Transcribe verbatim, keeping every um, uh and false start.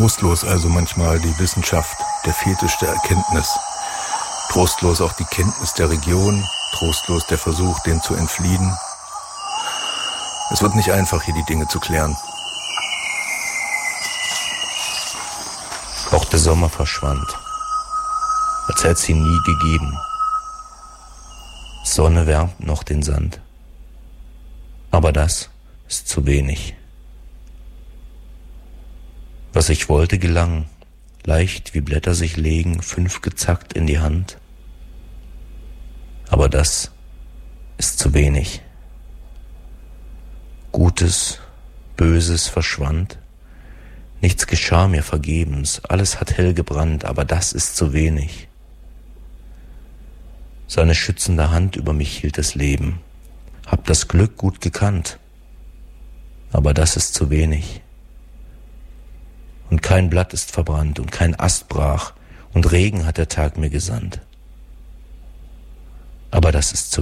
Trostlos also manchmal die Wissenschaft, der Fetisch der Erkenntnis. Trostlos auch die Kenntnis der Region, trostlos der Versuch, dem zu entfliehen. Es wird nicht einfach, hier die Dinge zu klären. Auch der Sommer verschwand, als hätte es ihn nie gegeben. Sonne wärmt noch den Sand, aber das ist zu wenig. Was ich wollte, gelang, leicht wie Blätter sich legen, fünf gezackt in die Hand. Aber das ist zu wenig. Gutes, Böses verschwand, nichts geschah mir vergebens, alles hat hell gebrannt, aber das ist zu wenig. Seine schützende Hand über mich hielt das Leben, hab das Glück gut gekannt, aber das ist zu wenig. Und kein Blatt ist verbrannt und kein Ast brach und Regen hat der Tag mir gesandt. Aber das ist zu